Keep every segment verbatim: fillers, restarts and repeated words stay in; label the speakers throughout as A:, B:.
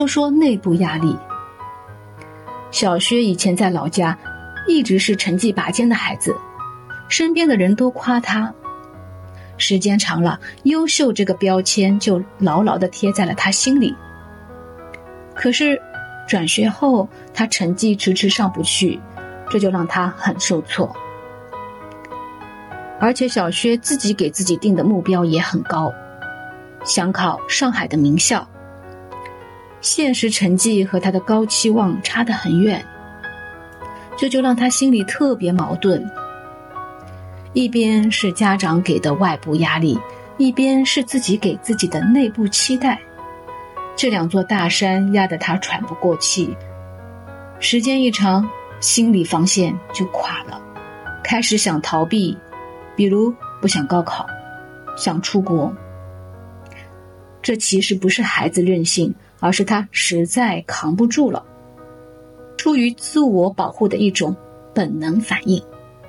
A: 都说内部压力。小薛以前在老家一直是成绩拔尖的孩子，身边的人都夸他，时间长了，优秀这个标签就牢牢地贴在了他心里。可是转学后，他成绩迟迟上不去，这就让他很受挫。而且小薛自己给自己定的目标也很高，想考上海的名校，现实成绩和他的高期望差得很远，这就让他心里特别矛盾。一边是家长给的外部压力，一边是自己给自己的内部期待，这两座大山压得他喘不过气。时间一长，心理防线就垮了，开始想逃避，比如不想高考，想出国。这其实不是孩子任性，而是他实在扛不住了，出于自我保护的一种本能反应。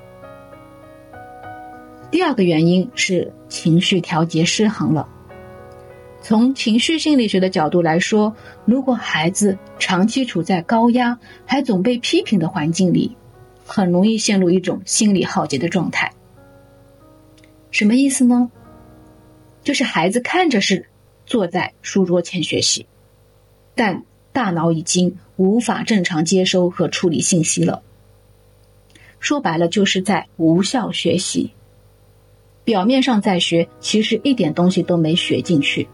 A: 第二个原因是情绪调节失衡了。从情绪心理学的角度来说，如果孩子长期处在高压还总被批评的环境里，很容易陷入一种心理耗竭的状态。什么意思呢？就是孩子看着是坐在书桌前学习，但大脑已经无法正常接收和处理信息了。说白了就是在无效学习，表面上在学，其实一点东西都没学进去。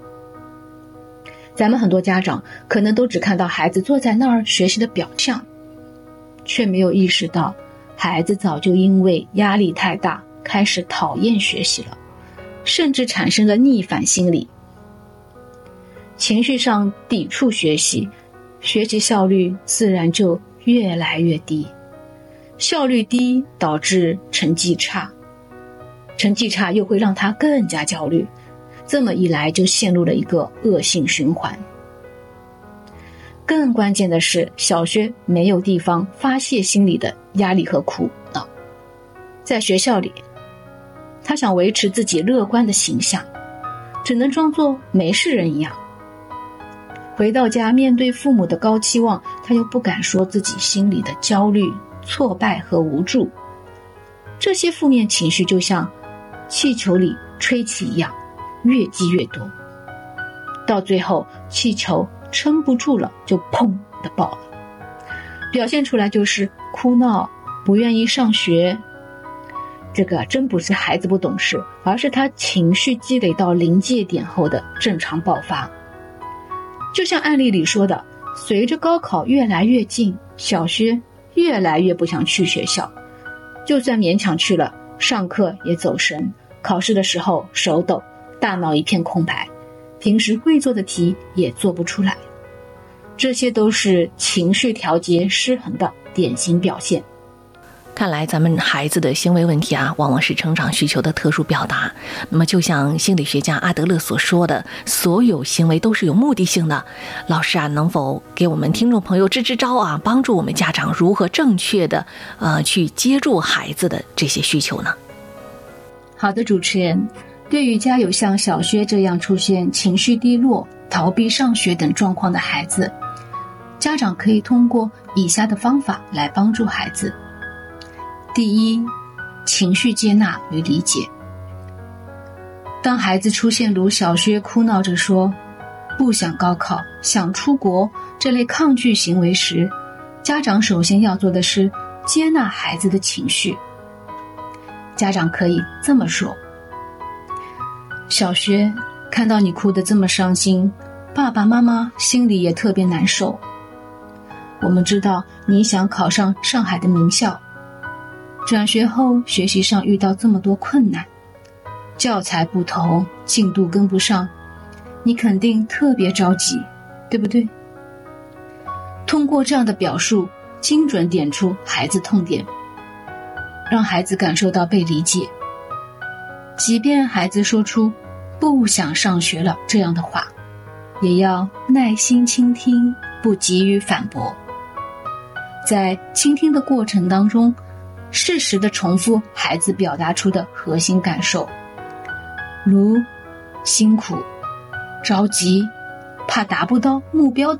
A: 咱们很多家长可能都只看到孩子坐在那儿学习的表象，却没有意识到孩子早就因为压力太大开始讨厌学习了，甚至产生了逆反心理。情绪上抵触学习，学习效率自然就越来越低，效率低导致成绩差，成绩差又会让他更加焦虑，这么一来就陷入了一个恶性循环。更关键的是，小薛没有地方发泄心里的压力和苦恼。在学校里，他想维持自己乐观的形象，只能装作没事人一样。回到家，面对父母的高期望，他又不敢说自己心里的焦虑、挫败和无助。这些负面情绪就像气球里吹气一样，越积越多，到最后气球撑不住了，就砰的爆了。表现出来就是哭闹，不愿意上学。这个真不是孩子不懂事，而是他情绪积累到临界点后的正常爆发。就像案例里说的，随着高考越来越近，小薛越来越不想去学校，就算勉强去了，上课也走神，考试的时候手抖，大脑一片空白，平时会做的题也做不出来。这些都是情绪调节失衡的典型表现。
B: 看来咱们孩子的行为问题啊，往往是成长需求的特殊表达。那么就像心理学家阿德勒所说的，所有行为都是有目的性的。老师啊，能否给我们听众朋友支支招啊，帮助我们家长如何正确的呃去接住孩子的这些需求呢？
A: 好的，主持人，对于家有像小薛这样出现情绪低落、逃避上学等状况的孩子，家长可以通过以下的方法来帮助孩子。第一，情绪接纳与理解。当孩子出现如小薛哭闹着说不想高考、想出国这类抗拒行为时，家长首先要做的是接纳孩子的情绪。家长可以这么说：小薛，看到你哭得这么伤心，爸爸妈妈心里也特别难受。我们知道你想考上上海的名校，转学后学习上遇到这么多困难，教材不同，进度跟不上，你肯定特别着急，对不对？通过这样的表述，精准点出孩子痛点，让孩子感受到被理解。即便孩子说出不想上学了这样的话，也要耐心倾听，不急于反驳。在倾听的过程当中，适时地重复孩子表达出的核心感受，如辛苦、着急、 怕达不到目标